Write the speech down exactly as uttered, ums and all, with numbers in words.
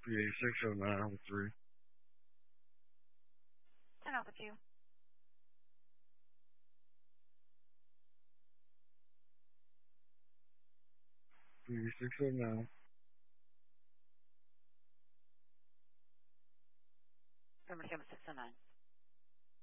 P A six oh nine with three. ten Alpha two. P A six oh nine. Number seven six oh nine.